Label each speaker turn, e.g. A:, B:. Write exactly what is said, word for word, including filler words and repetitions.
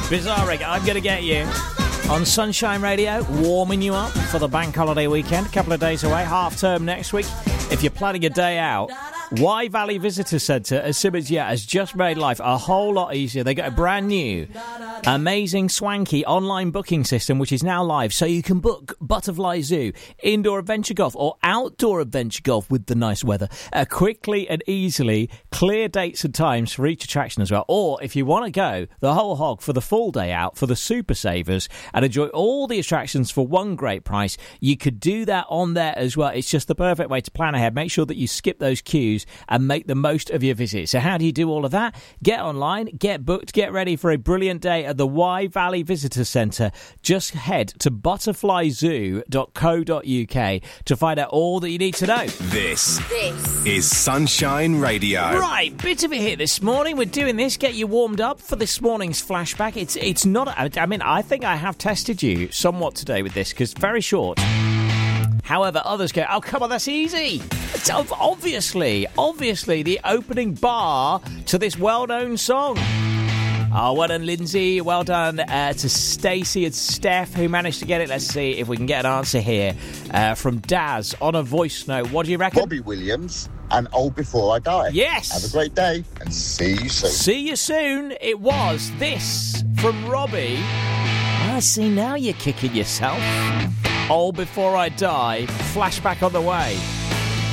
A: Bizarric, I'm going to get you. On Sunshine Radio, warming you up for the bank holiday weekend. A couple of days away, half term next week. If you're planning a day out, Wye Valley Visitor Centre as Simmons Yet has just made life a whole lot easier. They got a brand new, amazing, swanky online booking system which is now live, so you can book Butterfly Zoo, indoor adventure golf or outdoor adventure golf with the nice weather uh, quickly and easily. Clear dates and times for each attraction as well. Or if you want to go the whole hog for the full day out for the super savers and enjoy all the attractions for one great price, you could do that on there as well. It's just the perfect way to plan ahead. Make sure that you skip those queues and make the most of your visit. So how do you do all of that? Get online, get booked, get ready for a brilliant day at the Wye Valley Visitor Centre. Just head to butterfly zoo dot co dot uk to find out all that you need to know.
B: This, this is Sunshine Radio.
A: Right, bit of a hit this morning. We're doing this, get you warmed up for this morning's flashback. It's it's not, I mean, I think I have tested you somewhat today with this because very short. However, others go, oh, come on, that's easy. It's obviously, obviously the opening bar to this well-known song. Oh, well done, Lindsay. Well done uh, to Stacey and Steph, who managed to get it. Let's see if we can get an answer here uh, from Daz on a voice note. What do you reckon?
C: Robbie Williams and Old Before I Die.
A: Yes.
C: Have a great day and see you soon.
A: See you soon. It was this from Robbie. I see, now you're kicking yourself. Old Before I Die. Flashback on the way.